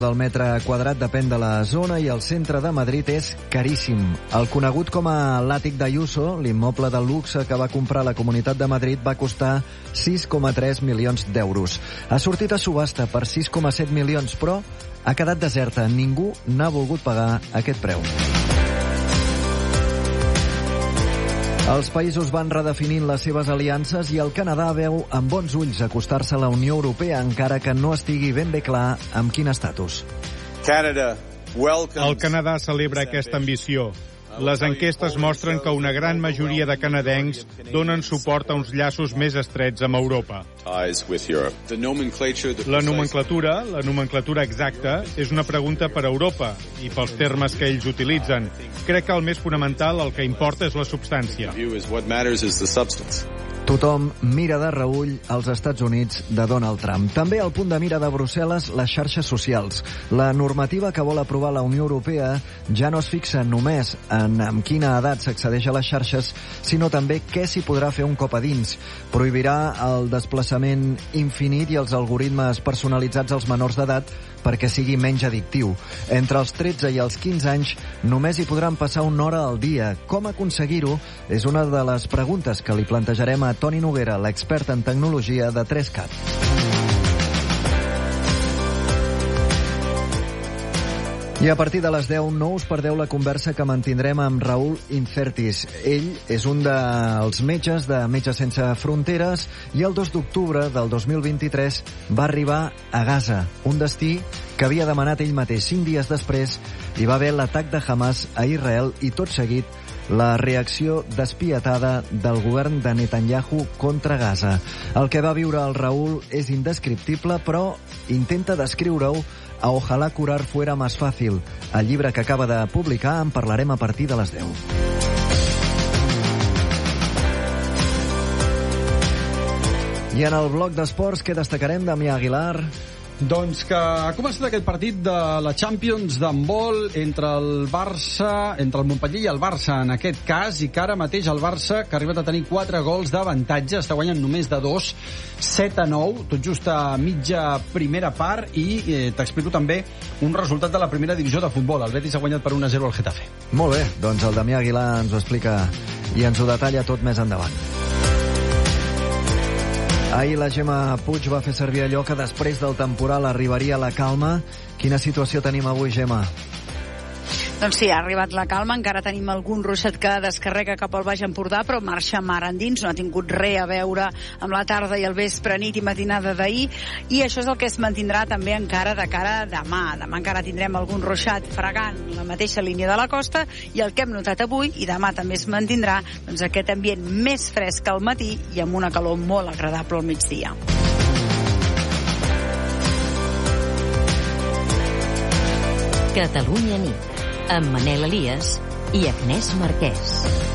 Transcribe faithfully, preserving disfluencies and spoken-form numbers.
del metre quadrat depèn de la zona i el centre de Madrid és caríssim. El conegut com a l'àtic d'Ayuso, l'immoble de luxe que va comprar la Comunitat de Madrid, va costar sis coma tres milions d'euros. Ha sortit a subhasta per sis coma set milions, però ha quedat deserta. Ningú n'ha volgut pagar aquest preu. Els països van redefinint les seves aliances i el Canadà veu amb bons ulls acostar-se a la Unió Europea, encara que no estigui ben bé clar amb quin estatus. El Canadà celebra aquesta ambició. Les enquestes mostren que una gran majoria de canadencs donen suport a uns llaços més estrets amb Europa. La nomenclatura, la nomenclatura exacta, és una pregunta per a Europa i pels termes que ells utilitzen. Crec que el més fonamental, el que importa, és la substància. Tothom mira de reüll als Estats Units de Donald Trump. També al punt de mira de Brussel·les les xarxes socials. La normativa que vol aprovar la Unió Europea ja no es fixa només en amb quina edat s'accedeix a les xarxes, sinó també què s'hi podrà fer un cop a dins. Prohibirà el desplaçament infinit i els algoritmes personalitzats als menors d'edat perquè sigui menys addictiu. Entre els tretze i els quinze anys només hi podran passar una hora al dia. Com aconseguir-ho és una de les preguntes que li plantejarem a Toni Noguera, l'expert en tecnologia de tres cat. I a partir de les deu no us perdeu la conversa que mantindrem amb Raúl Incertis. Ell és un dels metges de Metges Sense Fronteres i el dos d'octubre del dos mil vint-i-tres va arribar a Gaza, un destí que havia demanat ell mateix. Cinc dies després hi va haver l'atac de Hamas a Israel i tot seguit la reacció despietada del govern de Netanyahu contra Gaza. El que va viure el Raúl és indescriptible, però intenta descriure-ho a Ojalá curar fuera más fácil. El llibre que acaba de publicar en parlarem a partir de les deu. I en el bloc d'esports, què destacarem, Damià Aguilar? Doncs que ha començat aquest partit de la Champions d'handbol entre el Barça, entre el Montpellier i el Barça en aquest cas, i que ara mateix el Barça, que ha arribat a tenir quatre gols d'avantatge, està guanyant només de dos, set a nou, tot just a mitja primera part, i eh, t'explico també un resultat de la primera divisió de futbol. El Betis ha guanyat per un a zero al Getafe. Molt bé, doncs el Damià Aguilar ens ho explica i ens ho detalla tot més endavant. Ahir la Gemma Puig va fer servir allò que després del temporal arribaria la calma. Quina situació tenim avui, Gemma? Doncs sí, ha arribat la calma, encara tenim algun ruixat que descarrega cap al Baix Empordà, però marxa mar endins, no ha tingut res a veure amb la tarda i el vespre, nit i matinada d'ahir, i això és el que es mantindrà també encara de cara a demà. Demà encara tindrem algun ruixat fregant la mateixa línia de la costa, i el que hem notat avui, i demà també es mantindrà, doncs aquest ambient més fresc al matí i amb una calor molt agradable al migdia. Catalunya nit, amb Manel Elias i Agnès Marquès.